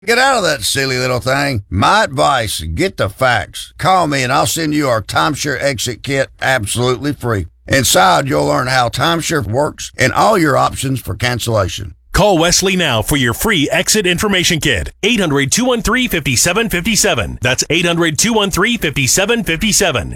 Get out of that silly little thing. My advice, get the facts. Call me and I'll send you our timeshare exit kit absolutely free. Inside, you'll learn how timeshare works and all your options for cancellation. Call Wesley now for your free exit information kit. 800-213-5757. That's 800-213-5757.